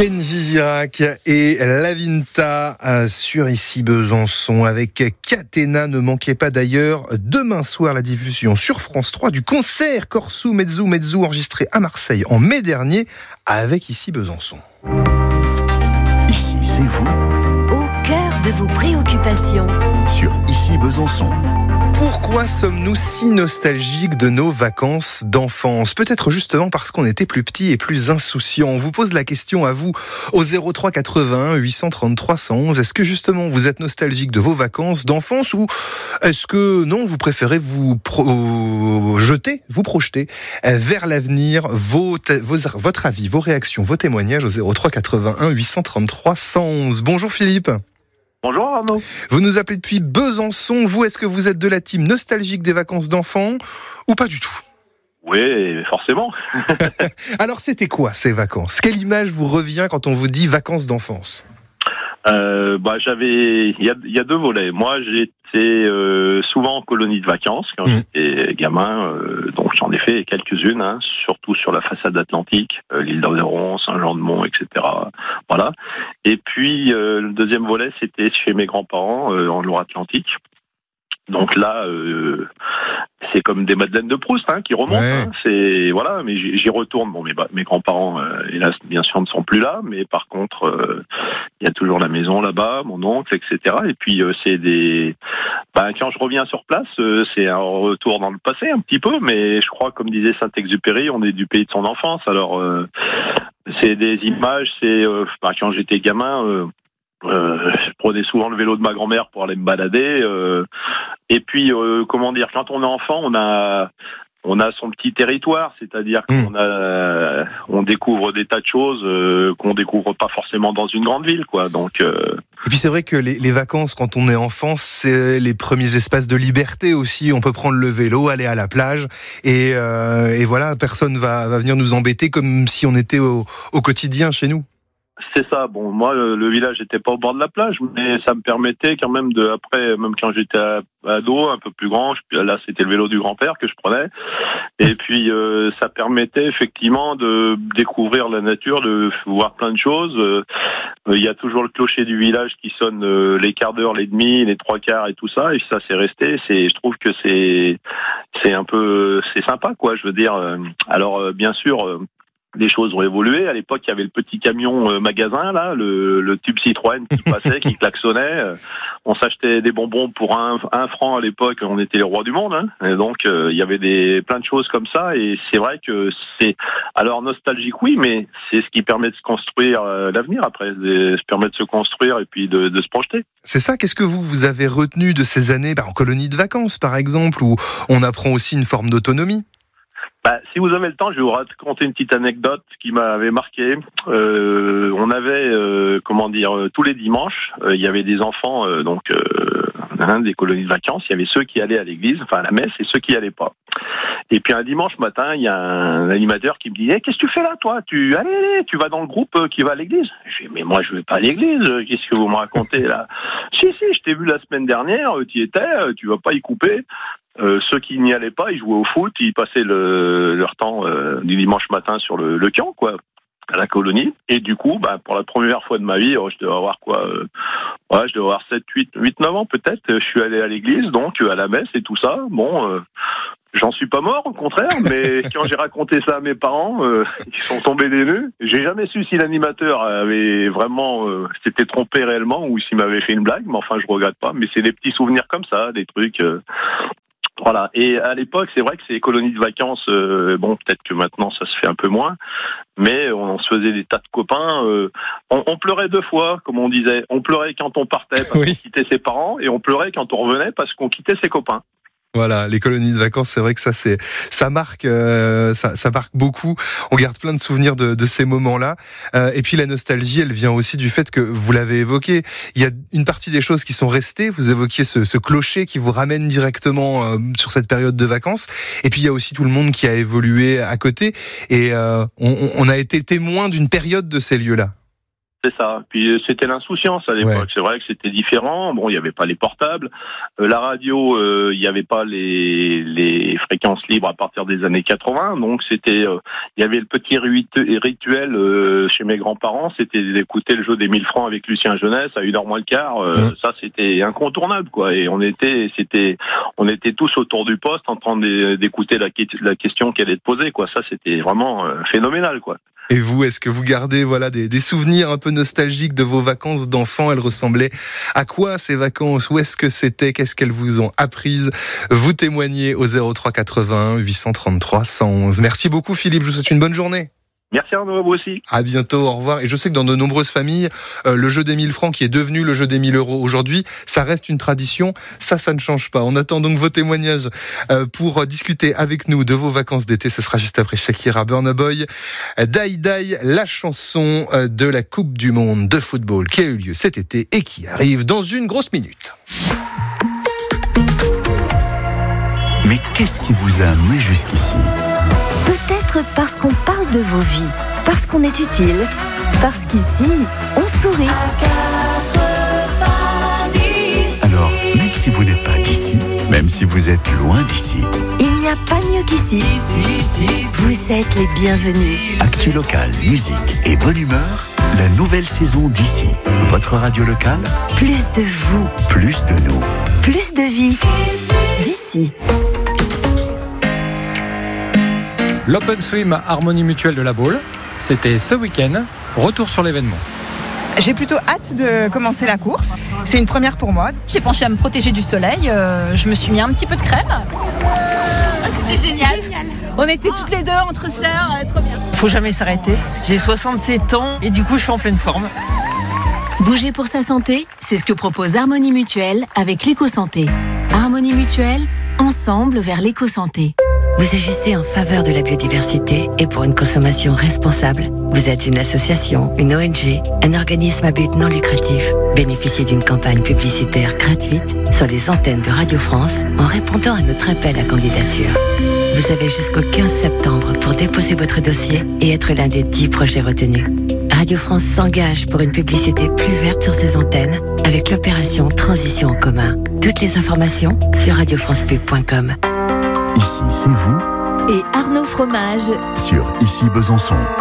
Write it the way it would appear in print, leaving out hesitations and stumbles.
Kenji Girac et Lavinta sur Ici Besançon avec Catena. Ne manquez pas d'ailleurs demain soir la diffusion sur France 3 du concert Corso Mezzo Mezzo enregistré à Marseille en mai dernier avec Ici Besançon. Ici, c'est vous, au cœur de vos préoccupations. Sur Ici Besançon. Pourquoi sommes-nous si nostalgiques de nos vacances d'enfance ? Peut-être justement parce qu'on était plus petits et plus insouciants. On vous pose la question à vous au 03 81 833 111. Est-ce que justement vous êtes nostalgique de vos vacances d'enfance ou est-ce que non, vous préférez vous projeter vers l'avenir, votre avis, vos réactions, vos témoignages au 03 81 833 111. Bonjour Philippe. Bonjour Arnaud. Vous nous appelez depuis Besançon. Vous, est-ce que vous êtes de la team nostalgique des vacances d'enfants ou pas du tout ? Oui, forcément. Alors, c'était quoi ces vacances ? Quelle image vous revient quand on vous dit vacances d'enfance ? Il y a deux volets. Moi, j'étais souvent en colonie de vacances quand j'étais gamin, donc j'en ai fait quelques-unes, surtout sur la façade atlantique, l'île d'Aveyron, Saint-Jean-de-Mont, etc. Voilà. Et puis le deuxième volet, c'était chez mes grands-parents en Loire-Atlantique. Donc là, c'est comme des Madeleines de Proust qui remontent. Ouais. C'est voilà, mais j'y retourne. Bon, mes grands-parents, hélas, bien sûr, ne sont plus là, mais par contre, il y a toujours la maison là-bas, mon oncle, etc. Et puis c'est des. Quand je reviens sur place, c'est un retour dans le passé un petit peu, mais je crois, comme disait Saint-Exupéry, on est du pays de son enfance. Alors, c'est des images. C'est quand j'étais gamin. Je prenais souvent le vélo de ma grand-mère pour aller me balader. Et puis, quand on est enfant, on a son petit territoire, c'est-à-dire qu'on découvre des tas de choses qu'on découvre pas forcément dans une grande ville, quoi. Donc. Et puis c'est vrai que les vacances, quand on est enfant, c'est les premiers espaces de liberté aussi. On peut prendre le vélo, aller à la plage, et voilà, personne va venir nous embêter comme si on était au quotidien chez nous. C'est ça. Bon, moi, le village n'était pas au bord de la plage, mais ça me permettait quand même après, même quand j'étais ado, un peu plus grand, là, c'était le vélo du grand-père que je prenais. Et puis, ça permettait effectivement de découvrir la nature, de voir plein de choses. Il y a toujours le clocher du village qui sonne les quarts d'heure, les demi, les trois quarts et tout ça. Et ça, c'est resté. Je trouve que c'est sympa, quoi. Je veux dire. Alors, bien sûr. Les choses ont évolué. À l'époque, il y avait le petit camion magasin, là, le tube Citroën qui passait, qui klaxonnait. On s'achetait des bonbons pour un franc à l'époque. On était les rois du monde. Et donc, il y avait plein de choses comme ça. Et c'est vrai que c'est... Alors, nostalgique, oui, mais c'est ce qui permet de se construire l'avenir après. Se permet de se construire et puis de se projeter. C'est ça. Qu'est-ce que vous avez retenu de ces années en colonie de vacances, par exemple, où on apprend aussi une forme d'autonomie ? Si vous avez le temps, je vais vous raconter une petite anecdote qui m'avait marqué. On avait, tous les dimanches, il y avait des enfants, des colonies de vacances. Il y avait ceux qui allaient à l'église, à la messe, et ceux qui allaient pas. Et puis un dimanche matin, il y a un animateur qui me dit qu'est-ce que tu fais là, toi ? Allez, tu vas dans le groupe qui va à l'église ? Je dis mais moi je vais pas à l'église. Qu'est-ce que vous me racontez là ? Si, je t'ai vu la semaine dernière. Tu y étais. Tu vas pas y couper. Ceux qui n'y allaient pas, ils jouaient au foot, ils passaient leur temps du dimanche matin sur le camp, quoi, à la colonie. Et du coup, pour la première fois de ma vie, je devais avoir je devais avoir 7, 8, 9 ans peut-être. Je suis allé à l'église, donc à la messe et tout ça. Bon, j'en suis pas mort, au contraire, mais quand j'ai raconté ça à mes parents, ils sont tombés des nues. J'ai jamais su si l'animateur avait vraiment s'était trompé réellement ou s'il m'avait fait une blague, mais enfin, je regrette pas. Mais c'est des petits souvenirs comme ça, des trucs... Voilà. Et à l'époque, c'est vrai que ces colonies de vacances, peut-être que maintenant ça se fait un peu moins, mais on se faisait des tas de copains. On pleurait 2 fois, comme on disait. On pleurait quand on partait parce qu'on quittait ses parents, et on pleurait quand on revenait parce qu'on quittait ses copains. Voilà, les colonies de vacances, c'est vrai que ça marque beaucoup. On garde plein de souvenirs de ces moments-là. Et puis la nostalgie, elle vient aussi du fait que vous l'avez évoqué. Il y a une partie des choses qui sont restées. Vous évoquiez ce clocher qui vous ramène directement sur cette période de vacances. Et puis il y a aussi tout le monde qui a évolué à côté. Et on a été témoin d'une période de ces lieux-là. C'est ça. Puis c'était l'insouciance à l'époque. Ouais. C'est vrai que c'était différent. Bon, il n'y avait pas les portables. La radio, il n'y avait pas les fréquences libres à partir des années 80. Donc c'était, il y avait le petit rituel chez mes grands-parents, c'était d'écouter le jeu des 1000 francs avec Lucien Jeunesse à 1h moins le quart. Ça, c'était incontournable, quoi. Et on était tous autour du poste en train d'écouter la question qu'elle allait te poser, quoi. Ça, c'était vraiment phénoménal, quoi. Et vous, est-ce que vous gardez des souvenirs un peu nostalgiques de vos vacances d'enfant? Elles ressemblaient à quoi ces vacances? Où est-ce que c'était? Qu'est-ce qu'elles vous ont apprises? Vous témoignez au 03 81 833 111. Merci beaucoup Philippe, je vous souhaite une bonne journée. Merci Arnaud, vous aussi. À bientôt, au revoir. Et je sais que dans de nombreuses familles, le jeu des 1000 francs qui est devenu le jeu des 1000 euros aujourd'hui, ça reste une tradition. Ça ne change pas. On attend donc vos témoignages pour discuter avec nous de vos vacances d'été. Ce sera juste après Shakira, Burna Boy, Die Die, la chanson de la Coupe du Monde de football qui a eu lieu cet été et qui arrive dans une grosse minute. Mais qu'est-ce qui vous a amené jusqu'ici? Peut-être parce qu'on parle de vos vies, parce qu'on est utile, parce qu'ici, on sourit. Alors, même si vous n'êtes pas d'ici, même si vous êtes loin d'ici, Il n'y a pas mieux qu'ici. Vous êtes les bienvenus. actu local, musique et bonne humeur, la nouvelle saison d'ici. Votre radio locale, Plus de vous, plus de nous. plus de vie. D'ici. L'Open Swim Harmonie Mutuelle de la Baule, c'était ce week-end. Retour sur l'événement. J'ai plutôt hâte de commencer la course. C'est une première pour moi. J'ai pensé à me protéger du soleil. Je me suis mis un petit peu de crème. C'était génial. On était toutes les deux entre sœurs, trop bien. Faut jamais s'arrêter. J'ai 67 ans et du coup je suis en pleine forme. Bouger pour sa santé, c'est ce que propose Harmonie Mutuelle avec l'éco-santé. Harmonie Mutuelle, ensemble vers l'éco-santé. Vous agissez en faveur de la biodiversité et pour une consommation responsable. Vous êtes une association, une ONG, un organisme à but non lucratif. Bénéficiez d'une campagne publicitaire gratuite sur les antennes de Radio France en répondant à notre appel à candidature. Vous avez jusqu'au 15 septembre pour déposer votre dossier et être l'un des 10 projets retenus. Radio France s'engage pour une publicité plus verte sur ses antennes avec l'opération Transition en commun. Toutes les informations sur radiofrancepub.com. Ici, c'est vous Et Arnaud Fromage. sur Ici Besançon.